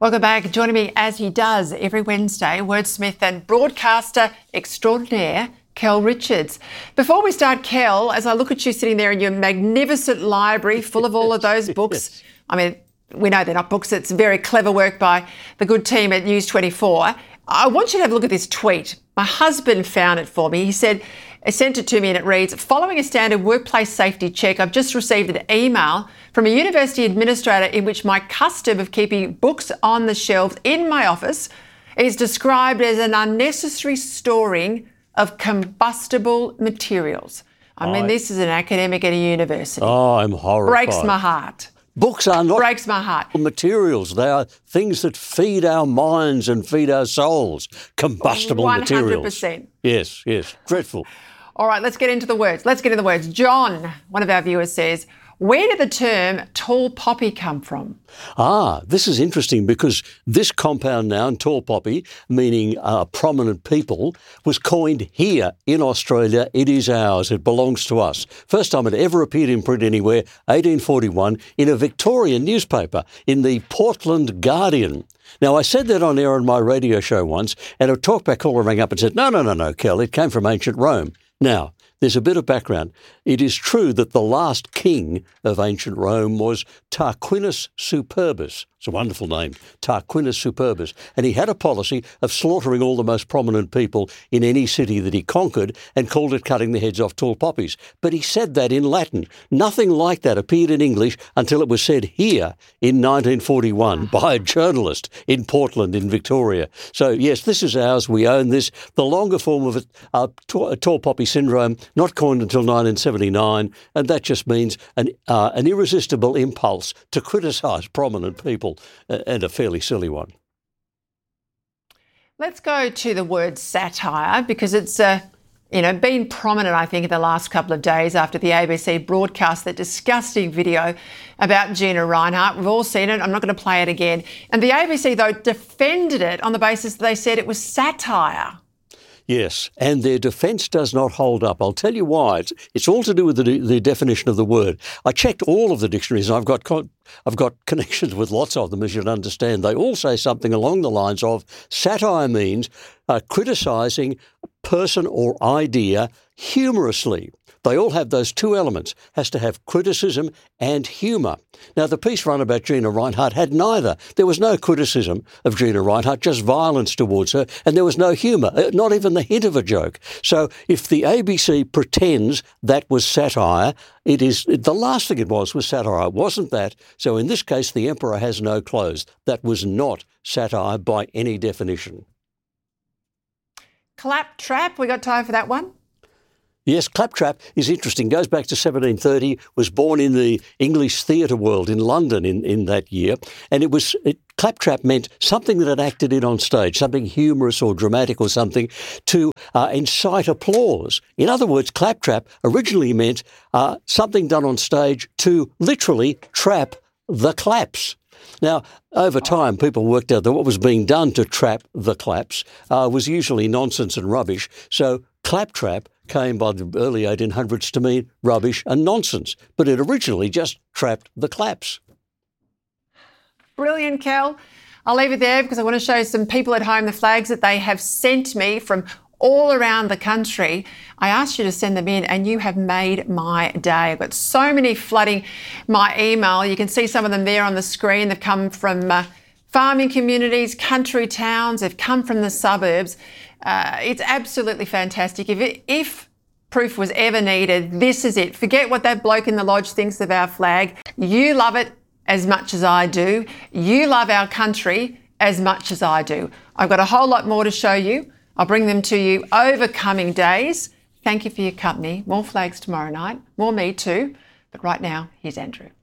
Welcome back. Joining me as he does every Wednesday, wordsmith and broadcaster extraordinaire, Kel Richards. Before we start, Kel, as I look at you sitting there in your magnificent library full of all of those books, I mean, we know they're not books, it's very clever work by the good team at News 24. I want you to have a look at this tweet. My husband found it for me. He sent it to me and it reads, following a standard workplace safety check, I've just received an email from a university administrator in which my custom of keeping books on the shelves in my office is described as an unnecessary storing of combustible materials. I mean, this is an academic at a university. Oh, I'm horrified. Breaks my heart. Books are not breaks my heart. Materials. They are things that feed our minds and feed our souls. Combustible 100%. materials. 100%. Yes. Dreadful. All right, let's get into the words. John, one of our viewers, says, where did the term tall poppy come from? This is interesting because this compound noun, tall poppy, meaning prominent people, was coined here in Australia. It is ours. It belongs to us. First time it ever appeared in print anywhere, 1841, in a Victorian newspaper, in the Portland Guardian. Now, I said that on air on my radio show once, and a talkback caller rang up and said, no, Kel, it came from ancient Rome. Now, there's a bit of background. It is true that the last king of ancient Rome was Tarquinius Superbus. It's a wonderful name, Tarquinius Superbus. And he had a policy of slaughtering all the most prominent people in any city that he conquered and called it cutting the heads off tall poppies. But he said that in Latin. Nothing like that appeared in English until it was said here in 1941 by a journalist in Portland in Victoria. So, yes, this is ours. We own this. The longer form of it, tall poppy syndrome, not coined until 1979, and that just means an irresistible impulse to criticise prominent people, and a fairly silly one. Let's go to the word satire because it's been prominent, I think, in the last couple of days after the ABC broadcast that disgusting video about Gina Rinehart. We've all seen it. I'm not going to play it again. And the ABC, though, defended it on the basis that they said it was satire. Yes, and their defence does not hold up. I'll tell you why. It's all to do with the definition of the word. I checked all of the dictionaries, and I've got connections with lots of them, as you'll understand. They all say something along the lines of satire means criticising a person or idea humorously. They all have those two elements, has to have criticism and humour. Now, the piece run about Gina Rinehart had neither. There was no criticism of Gina Rinehart, just violence towards her, and there was no humour, not even the hint of a joke. So if the ABC pretends that was satire, the last thing it was satire. It wasn't that. So in this case, the emperor has no clothes. That was not satire by any definition. Claptrap, we got time for that one? Yes, claptrap is interesting. Goes back to 1730, was born in the English theatre world in London in that year. And claptrap meant something that had acted in on stage, something humorous or dramatic or something to incite applause. In other words, claptrap originally meant something done on stage to literally trap the claps. Now, over time, people worked out that what was being done to trap the claps was usually nonsense and rubbish. So claptrap came by the early 1800s to mean rubbish and nonsense, but it originally just trapped the claps. Brilliant, Kel. I'll leave it there because I want to show some people at home the flags that they have sent me from all around the country. I asked you to send them in and you have made my day. I've got so many flooding my email. You can see some of them there on the screen. They've come from farming communities, country towns. They've come from the suburbs. It's absolutely fantastic. If proof was ever needed, this is it. Forget what that bloke in the lodge thinks of our flag. You love it as much as I do. You love our country as much as I do. I've got a whole lot more to show you. I'll bring them to you over coming days. Thank you for your company. More flags tomorrow night. More me too. But right now, here's Andrew.